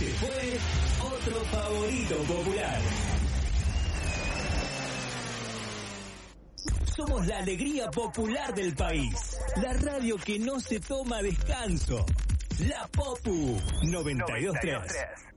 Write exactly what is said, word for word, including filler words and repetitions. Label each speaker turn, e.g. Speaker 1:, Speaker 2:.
Speaker 1: Se fue otro favorito popular. Somos la alegría popular del país. La radio que no se toma descanso. La Popu noventa y dos punto tres.